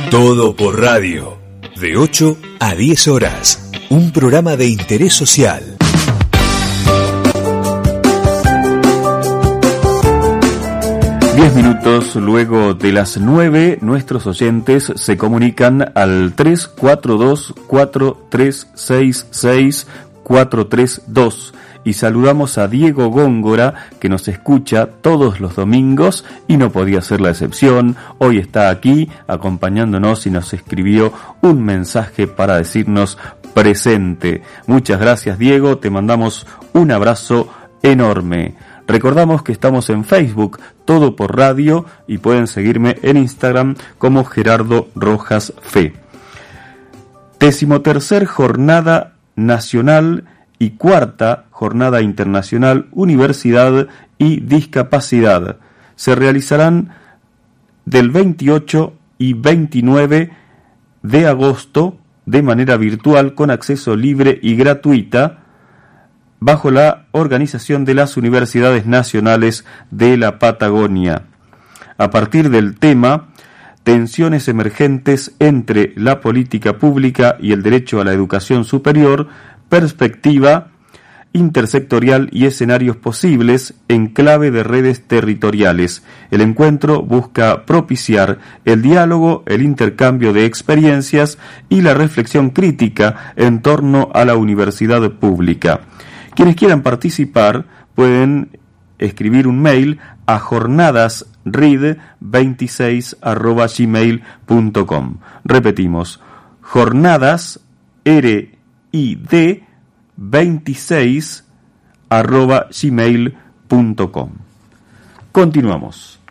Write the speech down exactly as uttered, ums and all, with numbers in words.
Todo por radio, de ocho a diez horas, un programa de interés social. Diez minutos luego de las nueve, nuestros oyentes se comunican al tres cuatro dos, cuatro tres seis seis, cuatro tres dos y saludamos a Diego Góngora, que nos escucha todos los domingos y no podía ser la excepción. Hoy está aquí acompañándonos y nos escribió un mensaje para decirnos presente. Muchas gracias, Diego, te mandamos un abrazo enorme. Recordamos que estamos en Facebook, Todo por Radio, y pueden seguirme en Instagram como Gerardo Rojas Fe. Decimotercer Jornada Nacional y cuarta Jornada Internacional Universidad y Discapacidad se realizarán del veintiocho y veintinueve de agosto de manera virtual con acceso libre y gratuita bajo la organización de las Universidades Nacionales de la Patagonia. A partir del tema Tensiones emergentes entre la política pública y el derecho a la educación superior, perspectiva intersectorial y escenarios posibles en clave de redes territoriales. El encuentro busca propiciar el diálogo, el intercambio de experiencias y la reflexión crítica en torno a la universidad pública. Quienes quieran participar pueden escribir un mail a jornadasrid veintiséis arroba gmail punto com. Repetimos, jornadas R I D veintiséis arroba gmail punto com. Continuamos.